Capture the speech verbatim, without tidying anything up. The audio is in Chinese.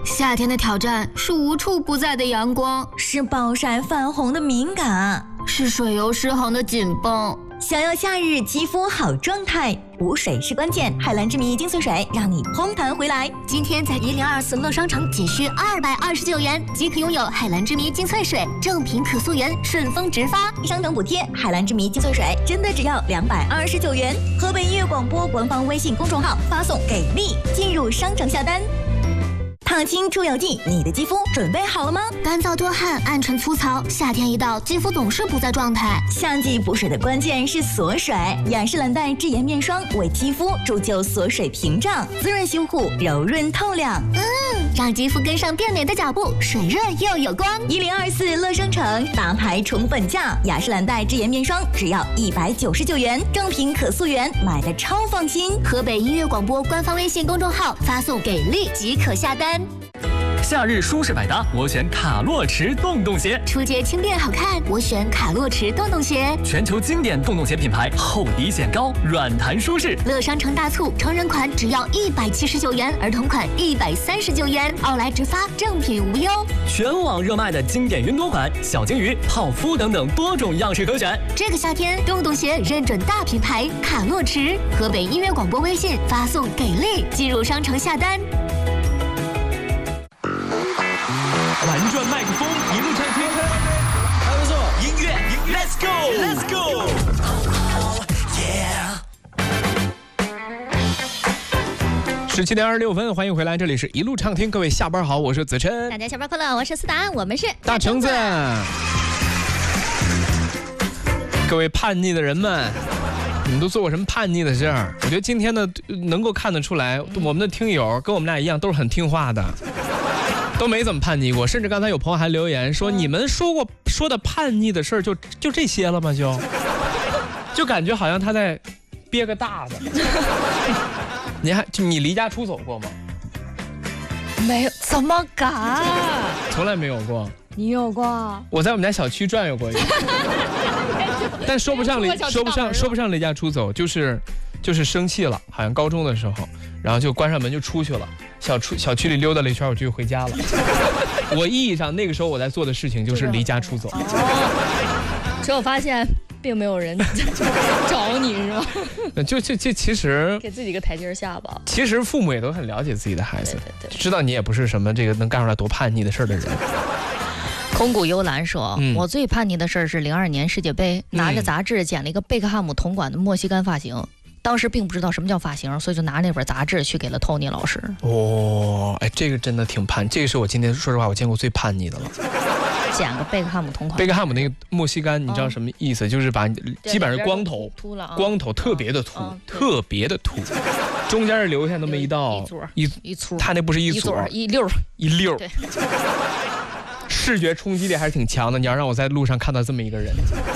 夏天的挑战是无处不在的阳光， 是暴晒泛红的敏感， 是水油失衡的紧绷。 想要夏日肌肤好状态，补水是关键。海蓝之谜精粹水让你嘭弹回来。 今天在一零二四乐商城仅需二百二十九元即可拥有海蓝之谜精粹水，正品可溯源，顺丰直发， 商城补贴。海蓝之谜精粹水真的只要两百二十九元。河北音乐广播官方微信公众号发送给力，进入商城下单。烫青出油剂，你的肌肤准备好了吗？ 干燥多汗、暗沉粗糙，夏天一到，肌肤总是不在状态。 夏季补水的关键是锁水，雅诗兰黛智颜面霜为肌肤铸就锁水屏障，滋润修护，柔润透亮。 嗯，让肌肤跟上变美的脚步，水润又有光。 一零二四乐商城大牌宠粉价，雅诗兰黛智颜面霜只要一百九十九元，正品可溯源，买的超放心。 河北音乐广播官方微信公众号发送给力即可下单。 夏日舒适百搭，我选卡洛驰洞洞鞋。 初阶轻便好看，我选卡洛驰洞洞鞋。 全球经典洞洞鞋品牌，厚底显高，软弹舒适。 乐商城大促，成人款只要一百七十九元，儿童款一百三十九元，奥莱直发，正品无忧。 全网热卖的经典云朵款、小金鱼、泡芙等等多种样式可选。 这个夏天，洞洞鞋认准大品牌卡洛驰。河北音乐广播微信发送给力，进入商城下单。 玩转麦克风，一路畅听，还不错。音乐 ，Let's go，Let's go， 十七点二十六分，欢迎回来，这里是一路畅听，各位下班好，我是子琛。 大家下班快乐，我是思达，我们是大橙子。各位叛逆的人们，你们都做过什么叛逆的事儿？我觉得今天呢，能够看得出来，我们的听友跟我们俩一样，都是很听话的。都没怎么叛逆过，甚至刚才有朋友还留言说：“你们说过说的叛逆的事儿，就就这些了吗？就就感觉好像他在憋个大的。你还就你离家出走过吗？ 没有，怎么敢？ 从来没有过。 你有过？ 我在我们家小区转悠过一次，但说不上离说不上说不上离家出走，就是就是生气了，好像高中的时候，然后就关上门就出去了。”小出小区里溜达了一圈，我就回家了。我意义上那个时候我在做的事情就是离家出走。 哦，结果发现并没有人找你是吗？ 就就这其实给自己一个台阶下吧。 其实父母也都很了解自己的孩子， 对对对， 知道你也不是什么这个能干出来多叛逆的事的人。 空谷幽兰说、嗯、我最叛逆的事是零二年世界杯，拿着杂志剪了一个贝克汉姆铜管的莫西干发型。当时并不知道什么叫发型，所以就拿那本杂志去给了托尼老师。 哦，哎，这个真的挺叛，这个是我今天说实话我见过最叛逆的了。 剪个贝克汉姆同款。 贝克汉姆那个莫西干，你知道什么意思？哦、就是把基本上是光头， 秃了、啊， 光头特别的秃， 哦、 特别的秃，中间是留下那么一道一一撮， 他那不是一撮， 一溜一溜。 对。 视觉冲击力还是挺强的，你要让我在路上看到这么一个人。